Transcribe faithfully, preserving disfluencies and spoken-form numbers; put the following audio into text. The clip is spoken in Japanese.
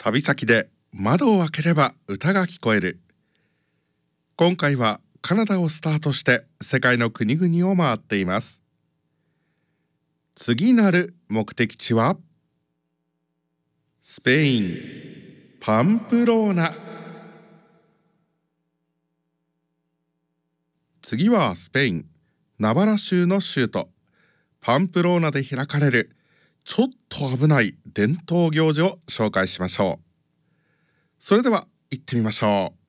旅先で窓を開ければ歌が聞こえる。今回はカナダをスタートして世界の国々を回っています。次なる目的地はスペイン・パンプローナ。次はスペイン・ナバラ州の州都パンプローナで開かれるちょっと危ない伝統行事を紹介しましょう。それでは行ってみましょう。